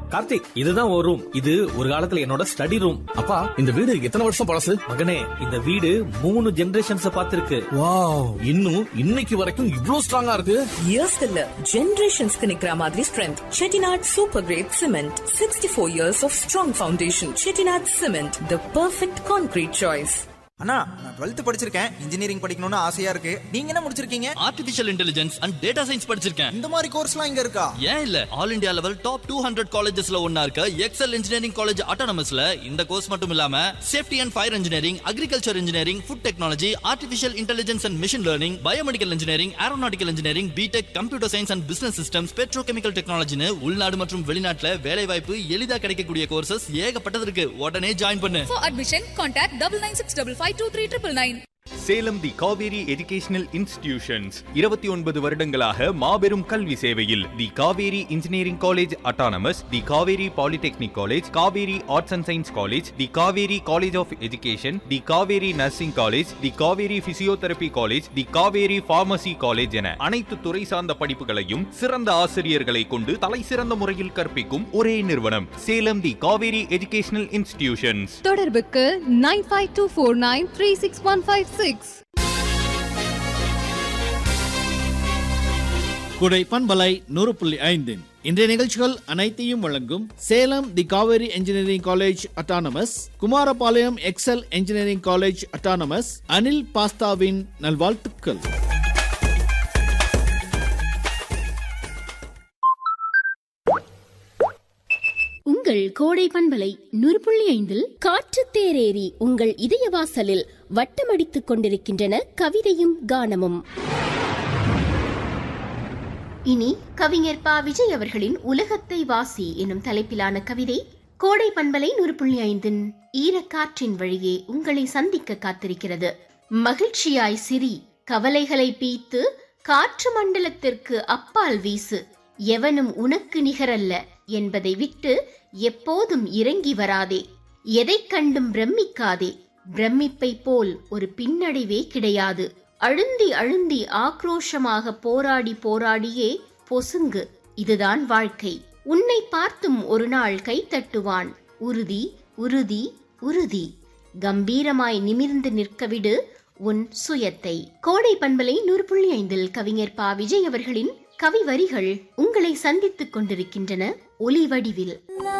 கார்த்திக், இதுதான் ஒரு ரூம். இது ஒரு காலத்துல என்னோட ஸ்டடி ரூம். அப்பா, இந்த வீடு எத்தனை வருஷம் பழசு? மகனே, இந்த வீடு 3 ஜெனரேஷன்ஸ் பார்த்திருக்கு. வாவ், இன்னும் இன்னைக்கு வரைக்கும் இவ்ளோ ஸ்ட்ராங்கா இருக்கு. இயர்ஸ் இல்ல, ஜெனரேஷன்ஸ்க்கு நிக்கிற மாதிரி strength. Chettinad super great cement, 64 years of strong foundation. Chettinad cement, the perfect concrete choice. அண்ணா, நான் 12th படிச்சிருக்கேன். இன்ஜினியரிங் படிக்கணும்னு ஆசையா இருக்கு. நீங்க என்ன முடிச்சிருக்கீங்க? Artificial intelligence and data science படிச்சிருக்கேன். இந்த மாதிரி கோர்ஸ்லாம் இங்க இருக்கா? ஏன் இல்ல, ஆல் இந்தியா லெவல் டாப் 200 காலேஜஸ்ல ஒன்னா இருக்க எக்ஸல் இன்ஜினியரிங் காலேஜ் ஆட்டோனமஸ்ல இந்த கோர்ஸ் மட்டும் இல்லாம safety and fire engineering, agriculture engineering, food technology, artificial intelligence and machine learning, biomedical engineering, aeronautical engineering, BTech, computer science and business systems, petrochemical டெக்னாலஜின்னு உள்நாடு மற்றும் வெளிநாட்டுல வேலை வாய்ப்பு எளிதா கிடைக்கக்கூடிய கோர்சஸ் ஏகப்பட்டது இருக்கு. உடனே ஜாயின் பண்ணு. For admission, contact 9965539999. Salem the Kaveri educational institutions 29 வருடங்களாக மாபெரும் கல்வி சேவையில். தி Kaveri engineering college autonomous, the Kaveri polytechnic college, Kaveri arts and science college, the Kaveri college of education, the Kaveri nursing college, the Kaveri physiotherapy college, the Kaveri pharmacy college என அனைத்து துறை சார்ந்த படிப்புகளையும் சிறந்த ஆசிரியர்களை கொண்டு தலை சிறந்த முறையில் கற்பிக்கும் ஒரே நிறுவனம் சேலம் தி காவேரி எஜுகேஷனல் இன்ஸ்டிடியூஷன்ஸ். தொடர்புக்கு 9524936156. குடை பண்பலை 100.5 இன்றைய நிகழ்ச்சிகள் அனைத்தையும் வழங்கும் சேலம் தி Kaveri engineering college autonomous, Kumarapalayam XL engineering college autonomous, Anil பாஸ்தாவின் நல்வாழ்த்துக்கள். உங்கள் கோடை பண்பலை 100.5 காற்று தேரேறி உங்கள் இதய வாசலில் வட்டமடித்துக் கொண்டிருக்கின்றன கவிதையும் கானமும். இனி கவிஞர் ப. விஜய் அவர்களின் உலகத்தை வாசி எனும் தலைப்பிலான கவிதை கோடை பண்பலை 100.5 ஈரக்காற்றின் வழியே உங்களை சந்திக்க காத்திருக்கிறது. மகிழ்ச்சியாய் சிரி, கவலைகளை பீத்து காற்று மண்டலத்திற்கு அப்பால் வீசு. எவனும் உனக்கு நிகரல்ல என்பதை விட்டு எப்போதும் இறங்கி வராதே. எதைக் கண்டும் பிரமிக்காதே. பிரமிப்பை போல் ஒரு பின்னடைவே கிடையாது. அழுந்தி அழுந்தி ஆக்ரோஷமாக போராடி போராடியே பொசுங்கு. இதுதான் வாழ்க்கை. உன்னை பார்த்தும் ஒரு நாள் கைத்தட்டுவான். உறுதி உறுதி உறுதி. கம்பீரமாய் நிமிர்ந்து நிற்கவிடு உன் சுயத்தை. கோடை பண்பலை 100.5 கவிஞர் ப. விஜய் அவர்களின் கவி வரிகள் உங்களை சந்தித்துக் கொண்டிருக்கின்றன ஒலி வடிவில்.